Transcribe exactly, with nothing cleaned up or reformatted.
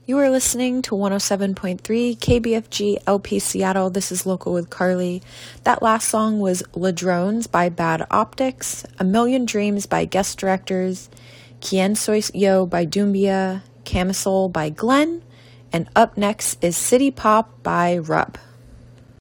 You are listening to one oh seven point three K B F G L P Seattle. This is Local with Carly. That last song was Ladrones by Bad Optics, A Million Dreams by Guest Directors, Quien Soy Yo by Doumbia, Camisole by Glenn, and up next is City Pop by Rupp.